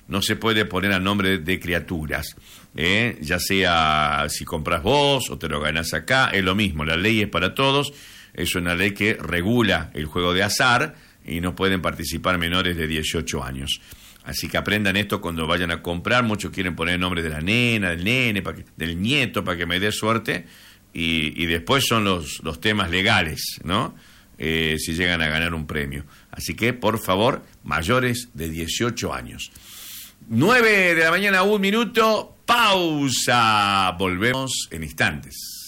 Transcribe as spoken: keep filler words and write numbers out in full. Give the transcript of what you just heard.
no se puede poner a nombre de criaturas. ¿eh? Ya sea si compras vos o te lo ganás acá, es lo mismo, la ley es para todos, es una ley que regula el juego de azar y no pueden participar menores de dieciocho años. Así que aprendan esto cuando vayan a comprar. Muchos quieren poner el nombre de la nena, del nene, para que, del nieto, para que me dé suerte. Y, y después son los, los temas legales, ¿no? Eh, si llegan a ganar un premio. Así que, por favor, mayores de dieciocho años. nueve de la mañana, un minuto. Pausa. Volvemos en instantes.